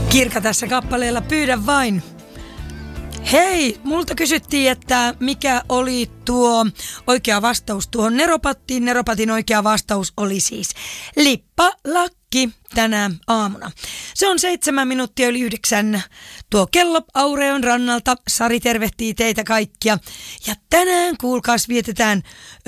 Kirka tässä kappaleella Pyydä vain. Hei, multa kysyttiin, että mikä oli tuo oikea vastaus tuohon Neropattiin. Neropatin oikea vastaus oli siis lippalakki tänä aamuna. Se on 7:07 tuo kello Aureon rannalta. Sari tervehtii teitä kaikkia. Ja tänään kuulkaas vietetään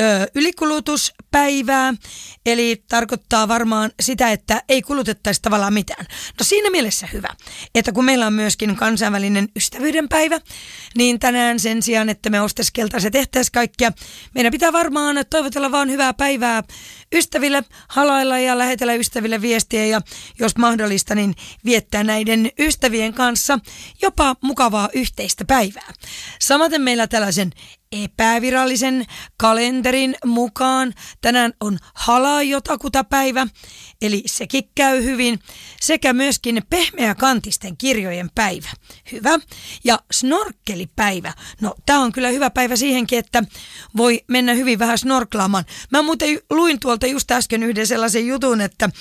ylikulutuspäivää. Eli tarkoittaa varmaan sitä, että ei kulutettaisi tavallaan mitään. No siinä mielessä hyvä, että kun meillä on myöskin kansainvälinen ystävyyden päivä, niin tänään sen sijaan, että me osteskeltaisiin ja tehtäisiin kaikkia, meidän pitää varmaan toivotella vaan hyvää päivää ystäville, halailla ja lähetellä ystäville viestiä ja jos mahdollista, niin viettää näiden ystävien kanssa jopa mukavaa yhteistä päivää. Samaten meillä tällaisen epävirallisen kalenterin mukaan tänään on Halajotakuta-päivä, eli sekin käy hyvin, sekä myöskin pehmeäkantisten kirjojen päivä. Hyvä. Ja snorkkelipäivä. No, tää on kyllä hyvä päivä siihenkin, että voi mennä hyvin vähän snorklaamaan. Mä muuten luin tuolta just äsken yhden sellaisen jutun, että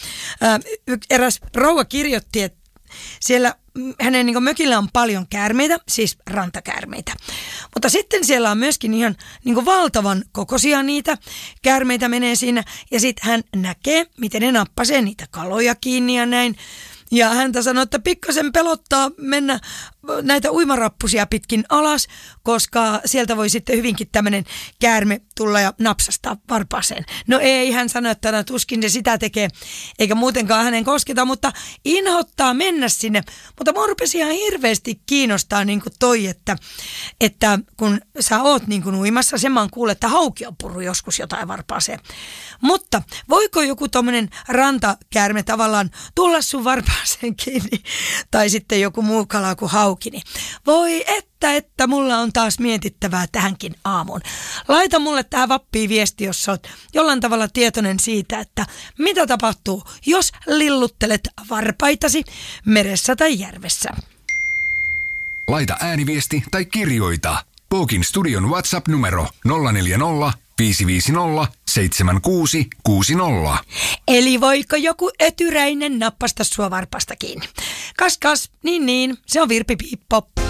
eräs rouva kirjoitti, että siellä hänen niin mökillä on paljon käärmeitä, siis rantakäärmeitä. Mutta sitten siellä on myöskin ihan niin valtavan kokoisia niitä käärmeitä menee siinä. Ja sitten hän näkee, miten ne nappasee niitä kaloja kiinni ja näin. Ja häntä sanoi, että pikkasen pelottaa mennä näitä uimarappusia pitkin alas, koska sieltä voi sitten hyvinkin tämmöinen käärme tulla ja napsastaa varpaaseen. No ei, hän sanoi, että tuskin se sitä tekee, eikä muutenkaan hänen kosketa, mutta inhottaa mennä sinne. Mutta mua rupesi ihan hirveästi kiinnostaa niin kuin toi, että kun sä oot niin kuin uimassa, sen mä oon kuullut, että hauki on purru joskus jotain varpaaseen. Mutta voiko joku tommonen rantakäärme tavallaan tulla sun varpaaseen kiinni, tai sitten joku muu kala kuin hauki? Voi että mulla on taas mietittävää tähänkin aamuun. Laita mulle tähän Vappiin viesti, jos sä oot jollain tavalla tietoinen siitä, että mitä tapahtuu, jos lilluttelet varpaitasi meressä tai järvessä. Laita ääniviesti tai kirjoita. Pookin studion WhatsApp-numero 040 550 7660. Eli voiko joku ötyräinen nappasta sua varpasta kiinni? Kas, niin, se on Virpi Piippo.